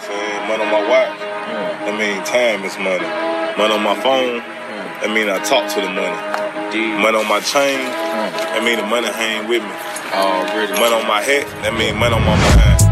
saying? Money on my watch. I mean, time is money. Money on my phone. I mean, I talk to the money. Money on my chain. I mean, the money hang with me. Oh, really? Money on my head. I mean, money on my mind.